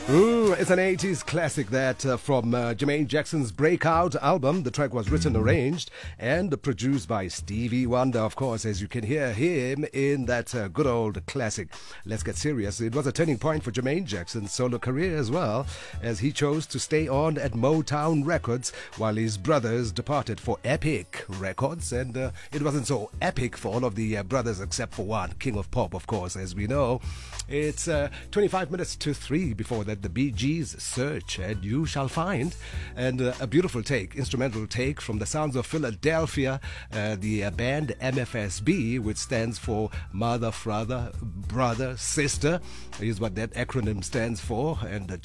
It's an 80s classic that from Jermaine Jackson's breakout album. The track was written, arranged, and produced by Stevie Wonder, of course, as you can hear him in that good old classic. Let's get serious. It was a turning point for Jermaine Jackson's solo career as well, as he chose to stay on at Motown Records while his brothers departed for Epic Records. And it wasn't so epic for all of the brothers except for one, King of Pop, of course, as we know. It's 25 minutes to 3 before that, the Bee Gees' Search and You Shall Find, and a beautiful take, instrumental take from the sounds of Philadelphia, the band MFSB, which stands for Mother, Father, Brother, Sister, is what that acronym stands for, and